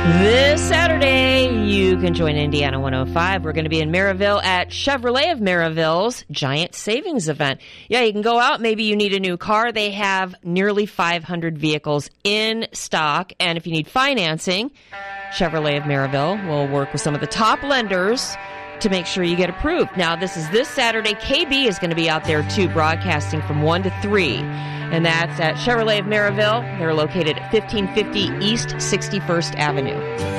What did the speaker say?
This Saturday, you can join Indiana 105. We're going to be in Maryville at Chevrolet of Maryville's Giant Savings Event. Yeah, you can go out. Maybe you need a new car. They have nearly 500 vehicles in stock. And if you need financing, Chevrolet of Maryville will work with some of the top lenders to make sure you get approved. Now, this is this Saturday. KB is going to be out there, too, broadcasting from 1 to 3. And that's at Chevrolet of Maryville. They're located at 1550 East 61st Avenue.